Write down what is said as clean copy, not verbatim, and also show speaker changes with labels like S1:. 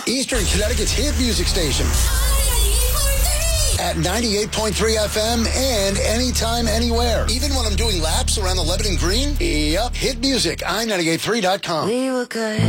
S1: Eastern Connecticut's hit music station. At 98.3 FM and anytime, anywhere. Even when I'm doing laps around the Lebanon Green. Yep, hit music, i98.3.com.
S2: We were good.